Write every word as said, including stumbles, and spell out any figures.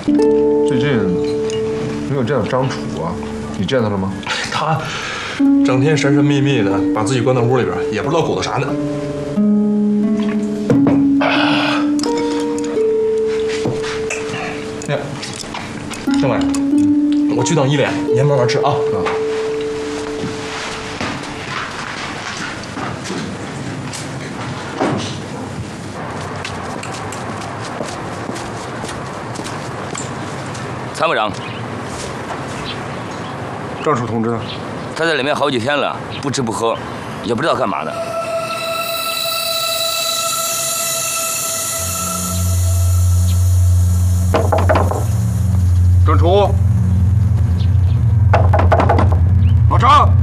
最近没有见到张楚啊，你见他了吗？ 他整天神神秘秘的，把自己关到屋里边，也不知道鼓捣啥呢。哎，政委，我去趟医联，您慢慢吃啊。啊。 参谋长， 张楚同志呢？ 他在里面好几天了，不吃不喝，也不知道干嘛呢。 张楚，老张。